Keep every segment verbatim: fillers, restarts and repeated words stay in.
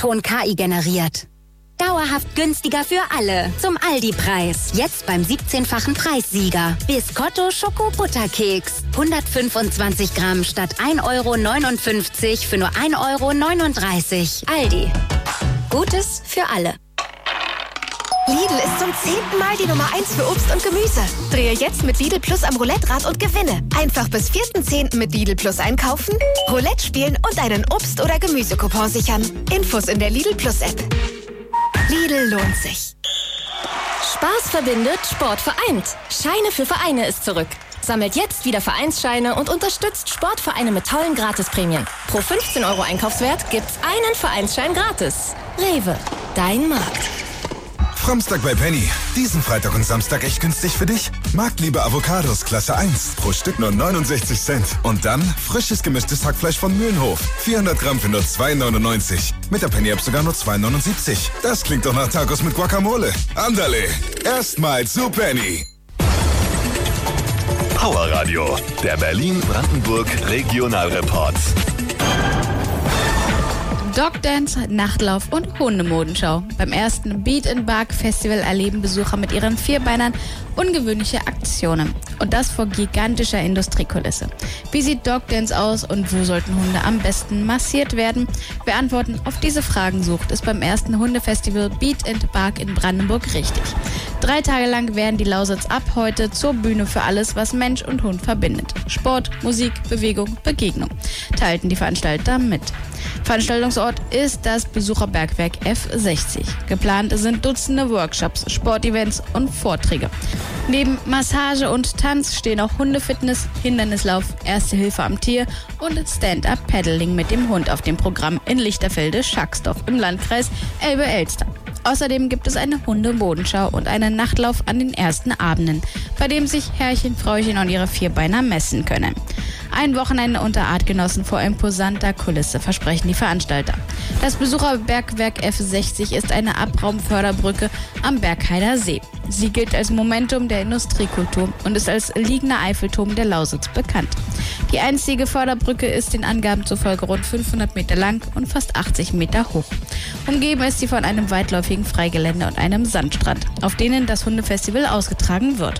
Ton K I generiert. Dauerhaft günstiger für alle. Zum Aldi-Preis. Jetzt beim siebzehnfachen Preissieger. Biscotto Schoko-Butterkeks. hundertfünfundzwanzig Gramm statt ein Euro neunundfünfzig für nur ein Euro neununddreißig. Aldi. Gutes für alle. Lidl ist zum zehnten Mal die Nummer eins für Obst und Gemüse. Drehe jetzt mit Lidl Plus am Roulette-Rad und gewinne. Einfach bis vierten zehnten mit Lidl Plus einkaufen, Roulette spielen und einen Obst- oder Gemüsecoupon sichern. Infos in der Lidl Plus App. Lidl lohnt sich. Spaß verbindet, Sport vereint. Scheine für Vereine ist zurück. Sammelt jetzt wieder Vereinsscheine und unterstützt Sportvereine mit tollen Gratisprämien. Pro fünfzehn Euro Einkaufswert gibt's einen Vereinsschein gratis. Rewe, dein Markt. Framstag bei Penny. Diesen Freitag und Samstag echt günstig für dich. Marktliebe Avocados Klasse eins. Pro Stück nur neunundsechzig Cent. Und dann frisches gemischtes Hackfleisch von Mühlenhof. vierhundert Gramm für nur zwei neunundneunzig. Mit der Penny-App sogar nur zwei neunundsiebzig. Das klingt doch nach Tacos mit Guacamole. Andale. Erstmal zu Penny. Power Radio. Der Berlin-Brandenburg Regionalreport. Dogdance, Nachtlauf und Hundemodenschau. Beim ersten Beat and Bark Festival erleben Besucher mit ihren Vierbeinern ungewöhnliche Aktionen. Und das vor gigantischer Industriekulisse. Wie sieht Dogdance aus und wo sollten Hunde am besten massiert werden? Wer Antworten auf diese Fragen sucht, ist beim ersten Hundefestival Beat and Bark in Brandenburg richtig. Drei Tage lang werden die Lausitz ab heute zur Bühne für alles, was Mensch und Hund verbindet. Sport, Musik, Bewegung, Begegnung, teilten die Veranstalter mit. Veranstaltungsort ist das Besucherbergwerk F sechzig. Geplant sind Dutzende Workshops, Sportevents und Vorträge. Neben Massage und Tanz stehen auch Hundefitness, Hindernislauf, Erste Hilfe am Tier und Stand-Up-Paddling mit dem Hund auf dem Programm in Lichterfelde-Schacksdorf im Landkreis Elbe-Elster. Außerdem gibt es eine Hundemodenschau und einen Nachtlauf an den ersten Abenden, bei dem sich Herrchen, Frauchen und ihre Vierbeiner messen können. Ein Wochenende unter Artgenossen vor imposanter Kulisse versprechen die Veranstalter. Das Besucherbergwerk F sechzig ist eine Abraumförderbrücke am Bergheider See. Sie gilt als Momentum der Industriekultur und ist als liegender Eiffelturm der Lausitz bekannt. Die einstige Förderbrücke ist den Angaben zufolge rund fünfhundert Meter lang und fast achtzig Meter hoch. Umgeben ist sie von einem weitläufigen Freigelände und einem Sandstrand, auf denen das Hundefestival ausgetragen wird.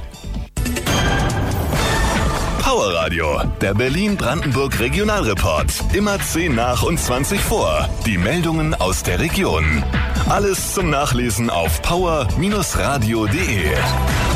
Power Radio, der Berlin-Brandenburg Regionalreport. Immer zehn nach und zwanzig vor. Die Meldungen aus der Region. Alles zum Nachlesen auf power Bindestrich radio punkt de.